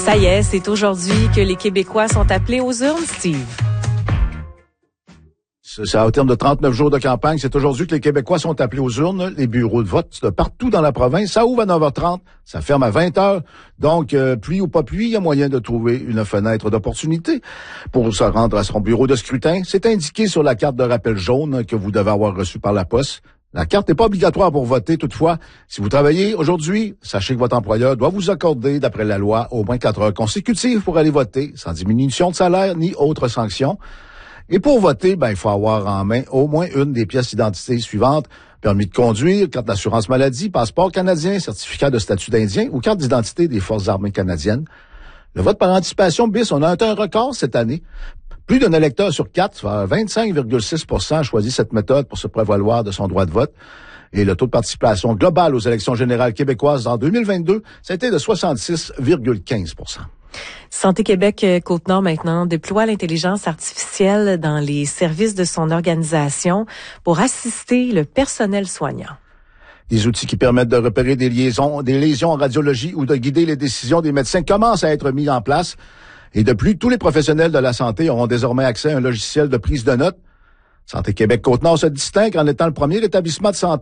Ça y est, c'est aujourd'hui que les Québécois sont appelés aux urnes, Steve. C'est au terme de 39 jours de campagne. C'est aujourd'hui que les Québécois sont appelés aux urnes. Les bureaux de vote de partout dans la province. Ça ouvre à 9h30. Ça ferme à 20h. Donc, pluie ou pas pluie, il y a moyen de trouver une fenêtre d'opportunité pour se rendre à son bureau de scrutin. C'est indiqué sur la carte de rappel jaune que vous devez avoir reçue par la poste. La carte n'est pas obligatoire pour voter. Toutefois, si vous travaillez aujourd'hui, sachez que votre employeur doit vous accorder, d'après la loi, au moins 4 heures consécutives pour aller voter, sans diminution de salaire ni autre sanction. Et pour voter, il faut avoir en main au moins une des pièces d'identité suivantes: permis de conduire, carte d'assurance maladie, passeport canadien, certificat de statut d'Indien ou carte d'identité des Forces armées canadiennes. Le vote par anticipation BIS, on a atteint un record cette année. Plus d'un électeur sur 4, 25,6%, a choisi cette méthode pour se prévaloir de son droit de vote. Et le taux de participation global aux élections générales québécoises en 2022, ça a été de 66,15%. Santé Québec Côte-Nord maintenant déploie l'intelligence artificielle dans les services de son organisation pour assister le personnel soignant. Des outils qui permettent de repérer des lésions en radiologie ou de guider les décisions des médecins commencent à être mis en place. Et de plus, tous les professionnels de la santé auront désormais accès à un logiciel de prise de notes. Santé Québec Côte-Nord se distingue en étant le premier établissement de santé